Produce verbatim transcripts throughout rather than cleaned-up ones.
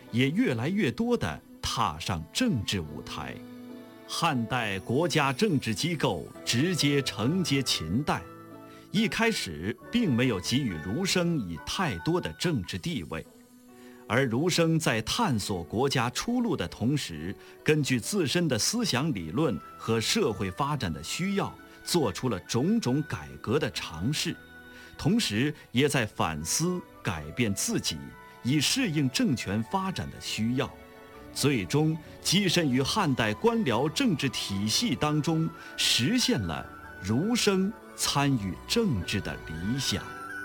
也越来越多地踏上政治舞台。汉代国家政治机构直接承接秦代，一开始并没有给予儒生以太多的政治地位，而儒生在探索国家出路的同时，根据自身的思想理论和社会发展的需要，做出了种种改革的尝试，同时也在反思改变自己，以适应政权发展的需要，最终跻身于汉代官僚政治体系当中，实现了儒生参与政治的理想。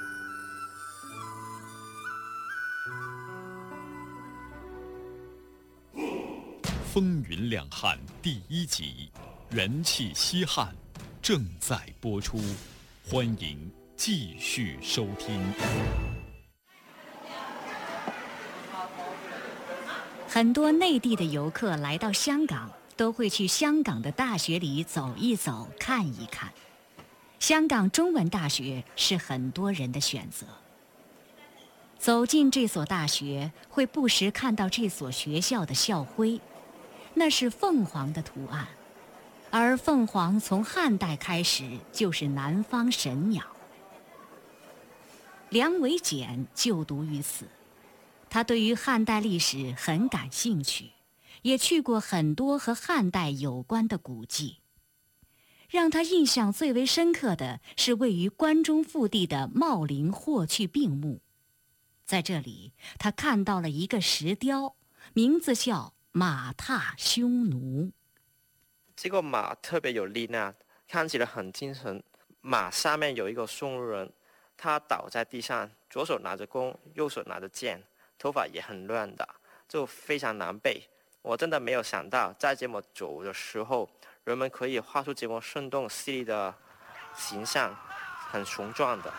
风云两汉第一集，元气西汉正在播出，欢迎继续收听。 很多内地的游客来到香港，都会去香港的大学里走一走、看一看。香港中文大学是很多人的选择。走进这所大学，会不时看到这所学校的校徽，那是凤凰的图案，而凤凰从汉代开始就是南方神鸟。梁维简就读于此，他对于汉代历史很感兴趣，也去过很多和汉代有关的古迹。让他印象最为深刻的是位于关中腹地的茂陵霍去病墓。在这里，他看到了一个石雕，名字叫马踏匈奴。 这个马特别有力量，看起来很精神。马上面有一个匈奴人，他倒在地上，左手拿着弓，右手拿着剑，头发也很乱的，就非常难背。我真的没有想到，在这么久的时候，人们可以画出这么生动犀利的形象，很雄壮的。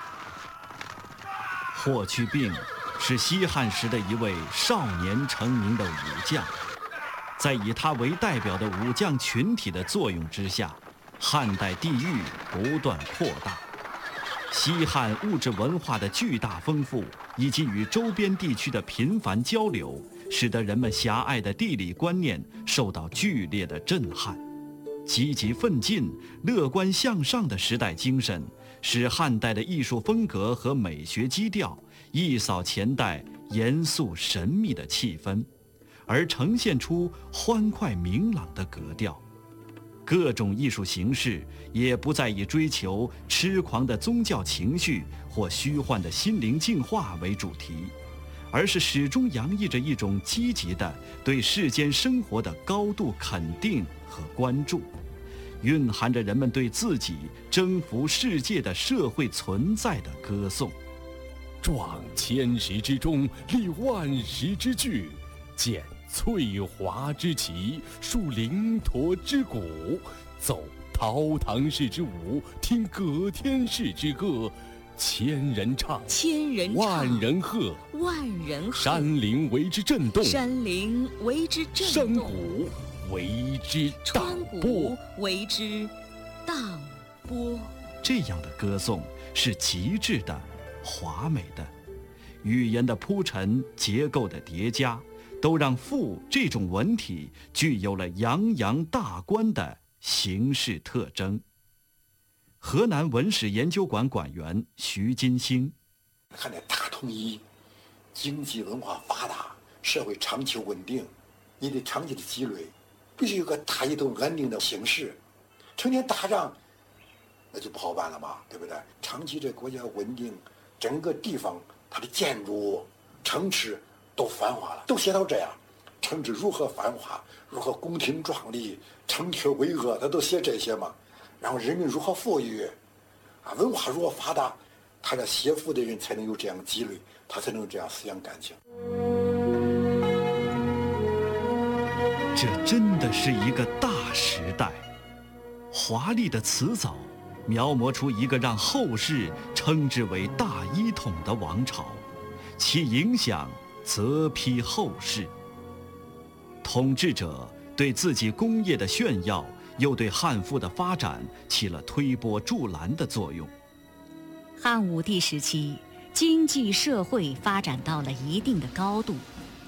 霍去病是西汉时的一位少年成名的武将，在以他为代表的武将群体的作用之下，汉代地域不断扩大。西汉物质文化的巨大丰富，以及与周边地区的频繁交流，使得人们狭隘的地理观念受到剧烈的震撼。积极奋进、乐观向上的时代精神，使汉代的艺术风格和美学基调一扫前代严肃神秘的气氛，而呈现出欢快明朗的格调。各种艺术形式也不再以追求痴狂的宗教情绪或虚幻的心灵净化为主题，而是始终洋溢着一种积极的对世间生活的高度肯定和关注，蕴含着人们对自己征服世界的社会存在的歌颂。 壮千石之中，立万石之巨，见翠华之旗，树灵驼之鼓，奏陶唐氏之舞，听葛天氏之歌。千人唱， 千人唱， 万人喝， 万人喝。 山林为之震动， 山林为之震动。 山谷为之荡波， 为之荡波。 这样的歌颂是极致的、华美的，语言的铺陈、结构的叠加，都让赋这种文体具有了洋洋大观的形式特征。河南文史研究馆馆员徐金星： 看这大统一，经济文化发达，社会长期稳定，你得长期的积累，必须有个大一统安定的形势。成天打仗，那就不好办了嘛，对不对？长期这国家稳定，整个地方它的建筑、城池都繁华了，都写到这样。城池如何繁华，如何宫廷壮丽，城阙巍峨，他都写这些嘛。然后人民如何富裕，啊，文化如何发达，他这写赋的人才能有这样积累，他才能有这样思想感情。 这真的是一个大时代，华丽的辞藻描摹出一个让后世称之为大一统的王朝，其影响泽披后世。统治者对自己功业的炫耀，又对汉赋的发展起了推波助澜的作用。 汉武帝时期，经济社会发展到了一定的高度，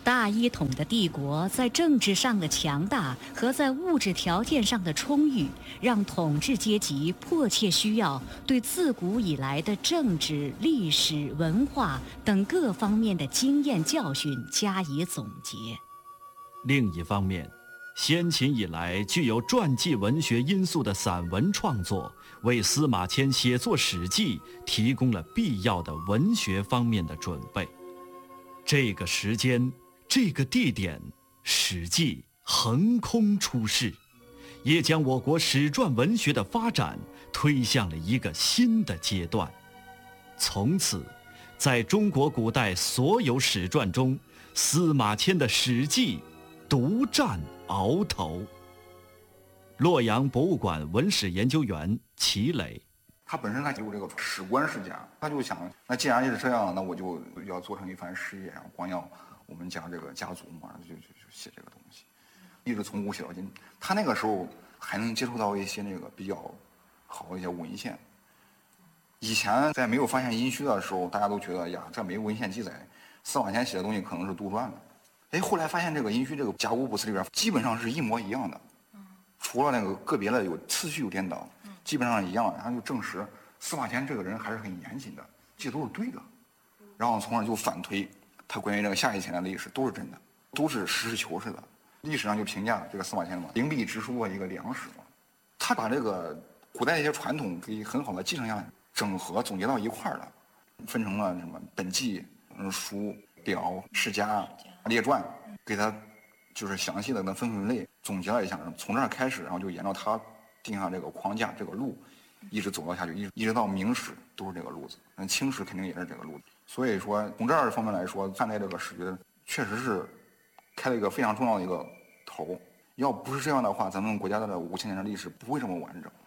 大一统的帝国在政治上的强大和在物质条件上的充裕，让统治阶级迫切需要对自古以来的政治、历史、文化等各方面的经验教训加以总结。 另一方面，先秦以来具有传记文学因素的散文创作，为司马迁写作《史记》提供了必要的文学方面的准备。这个时间，这个地点，《史记》横空出世，也将我国史传文学的发展推向了一个新的阶段。从此，在中国古代所有史传中，司马迁的《史记》独占鳌头。洛阳博物馆文史研究员齐磊， 他本身他有这个史观世家，他就想，那既然是这样，那我就要做成一番事业，光耀我们家这个家族嘛，就就就写这个东西，一直从古写到今。他那个时候还能接触到一些那个比较好的一些文献。以前在没有发现殷墟的时候，大家都觉得呀，这没有文献记载，司马迁写的东西可能是杜撰的。哎，后来发现这个殷墟这个甲骨卜辞里边基本上是一模一样的，除了那个个别的有次序有颠倒，基本上一样。然后就证实司马迁这个人还是很严谨的，这都是对的。然后从而就反推他关于这个夏以前的历史都是真的，都是实事求是的。历史上就评价这个司马迁嘛，灵璧直书的一个良史嘛，他把这个古代的一些传统给很好的继承下来，整合总结到一块儿了，分成了什么本纪、嗯书、表、世家、列传，给他就是详细的跟分分类总结了一下，从这儿开始，然后就沿着他定下这个框架这个路，一直走到下去，一直一直到明史都是这个路子，那清史肯定也是这个路子。所以说从这儿方面来说，看待这个史学确实是开了一个非常重要的一个头。要不是这样的话，咱们国家的五千年的历史不会这么完整。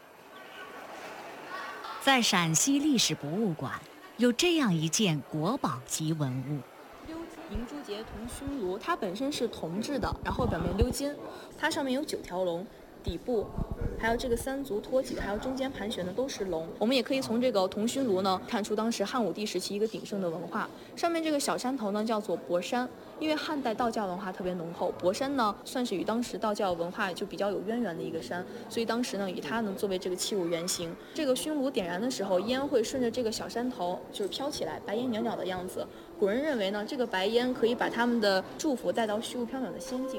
在陕西历史博物馆有这样一件国宝级文物。 银珠节铜熏炉，它本身是铜制的，然后表面鎏金，它上面有九条龙，底部还有这个三足托起的，还有中间盘旋的都是龙。我们也可以从这个铜熏炉呢看出当时汉武帝时期一个鼎盛的文化。上面这个小山头呢叫做博山，因为汉代道教文化特别浓厚，博山呢算是与当时道教文化就比较有渊源的一个山，所以当时呢以它呢作为这个器物原型。这个熏炉点燃的时候，烟会顺着这个小山头就是飘起来，白烟袅袅的样子。古人认为呢，这个白烟可以把他们的祝福带到虚无缥缈的仙境。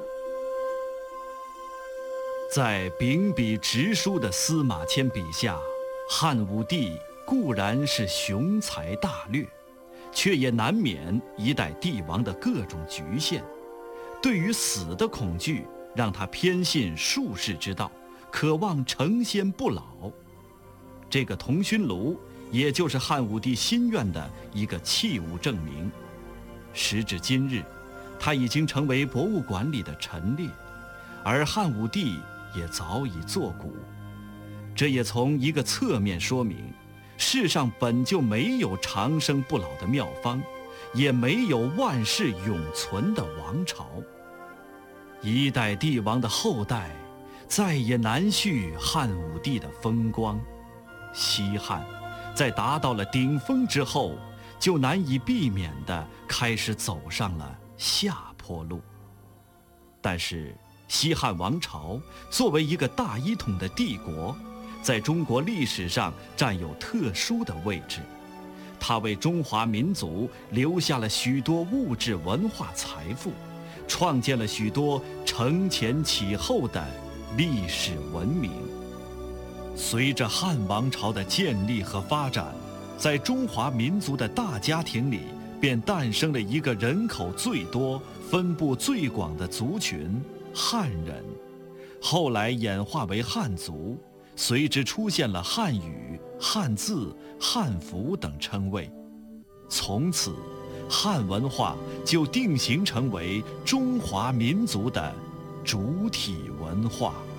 在秉笔直书的司马迁笔下，汉武帝固然是雄才大略，却也难免一代帝王的各种局限。对于死的恐惧，让他偏信术士之道，渴望成仙不老。这个铜熏炉也就是汉武帝心愿的一个器物证明。时至今日，它已经成为博物馆里的陈列，而汉武帝也早已作古。这也从一个侧面说明，世上本就没有长生不老的妙方，也没有万世永存的王朝。一代帝王的后代再也难续汉武帝的风光。西汉在达到了顶峰之后，就难以避免地开始走上了下坡路。但是西汉王朝作为一个大一统的帝国，在中国历史上占有特殊的位置。它为中华民族留下了许多物质文化财富，创建了许多承前启后的历史文明。随着汉王朝的建立和发展，在中华民族的大家庭里，便诞生了一个人口最多、分布最广的族群——汉人。后来演化为汉族，随之出现了汉语、汉字、汉服等称谓。从此，汉文化就定型成为中华民族的主体文化。